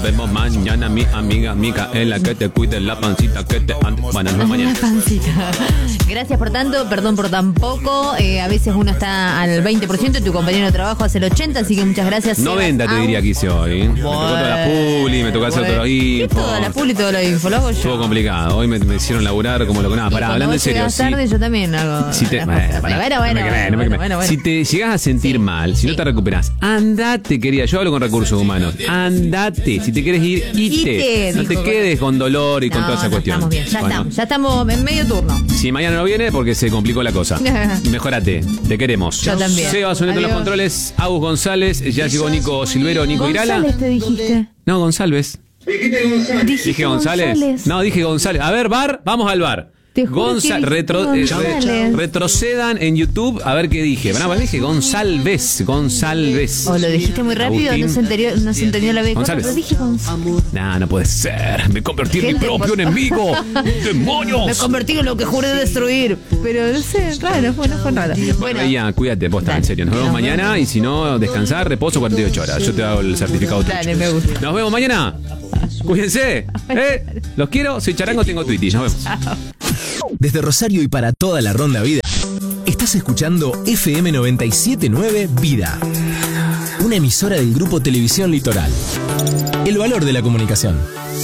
vemos mañana, mi amiga Micaela, que te cuide la pancita, que te ande. Bueno, nos vemos mañana. La pancita. Gracias por tanto, perdón por tan poco. A veces uno está al 20% y tu compañero de trabajo hace el 80%, así que muchas gracias. 90 te diría que hice hoy. Me tocó toda la puli, me tocó hacer todo lo info. Toda la puli, todo lo info, lo hago yo. Estuvo complicado. Hoy me hicieron laburar como lo que nada. Pará, hablando en serio. Tarde, yo también hago. Si te, bueno. Si te llegas a sentir mal, si no te recuperás, andate, querida. Yo hablo con recursos humanos. Andate. Si te quieres ir, ite. No te quedes con dolor y con toda esa cuestión. Estamos bien, ya estamos en medio turno. Si mañana no viene, porque se complicó la cosa. Mejorate. Te queremos. Yo también. Seba Soneto en los controles. Agus González. Ya llegó Nico Silvero, Nico Irala. ¿González te dijiste? No, González. ¿Dije González? No, dije González. A ver, bar, vamos al bar. Retrocedan en YouTube a ver qué dije. Bueno, dije González. O lo dijiste muy rápido, Agustín. no se entendió la B. González. Pero dije González. No puede ser. Me convertí en mi propio enemigo. ¡Demonios! Me convertí en lo que juré destruir. Pero no sé, raro, fue raro. Bueno, ya, cuídate, posta, en serio. Nos vemos mañana y si no, descansar, reposo 48 horas. Yo te hago el certificado. Dale, me gusta. Nos vemos mañana. Cuídense. Los quiero. Soy Charango, tengo Twitty. Nos vemos. Desde Rosario y para toda la Ronda Vida, estás escuchando FM 97.9 Vida, una emisora del Grupo Televisión Litoral. El valor de la comunicación.